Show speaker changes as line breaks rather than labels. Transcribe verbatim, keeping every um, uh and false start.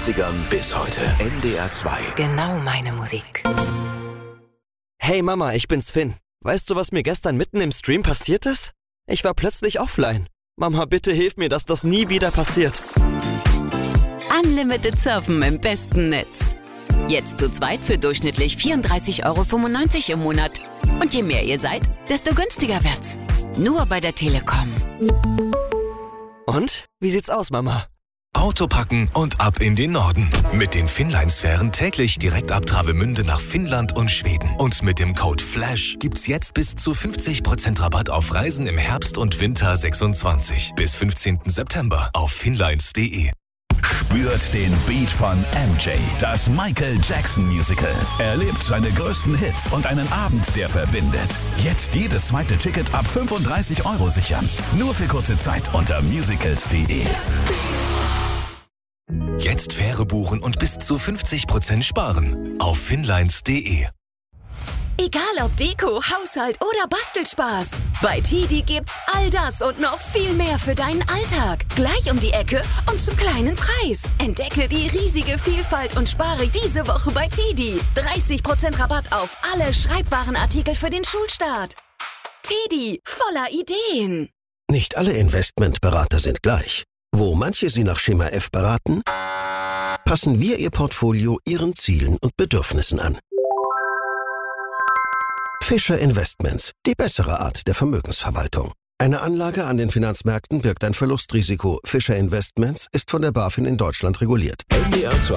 neunzigern bis heute. N D R zwei.
Genau meine Musik.
Hey Mama, ich bin's Finn. Weißt du, was mir gestern mitten im Stream passiert ist? Ich war plötzlich offline. Mama, bitte hilf mir, dass das nie wieder passiert.
Unlimited Surfen im besten Netz. Jetzt zu zweit für durchschnittlich vierunddreißig Euro fünfundneunzig im Monat. Und je mehr ihr seid, desto günstiger wird's. Nur bei der Telekom.
Und? Wie sieht's aus, Mama?
Auto packen und ab in den Norden. Mit den Finnline-Sphären täglich direkt ab Travemünde nach Finnland und Schweden. Und mit dem Code FLASH gibt's jetzt bis zu fünfzig Prozent Rabatt auf Reisen im Herbst und Winter sechsundzwanzig. Bis fünfzehnten September auf finnlines punkt de.
Spürt den Beat von M J, das Michael Jackson Musical. Erlebt seine größten Hits und einen Abend, der verbindet. Jetzt jedes zweite Ticket ab fünfunddreißig Euro sichern. Nur für kurze Zeit unter musicals punkt de.
Jetzt Fähre buchen und bis zu fünfzig Prozent sparen auf finnlines punkt de.
Egal ob Deko, Haushalt oder Bastelspaß. Bei Tidi gibt's all das und noch viel mehr für deinen Alltag. Gleich um die Ecke und zum kleinen Preis. Entdecke die riesige Vielfalt und spare diese Woche bei Tidi. dreißig Prozent Rabatt auf alle Schreibwarenartikel für den Schulstart. Tidi, voller Ideen.
Nicht alle Investmentberater sind gleich. Wo manche Sie nach Schema F beraten, passen wir Ihr Portfolio Ihren Zielen und Bedürfnissen an. Fischer Investments, die bessere Art der Vermögensverwaltung. Eine Anlage an den Finanzmärkten birgt ein Verlustrisiko. Fischer Investments ist von der BaFin in Deutschland reguliert.
N D R zwei.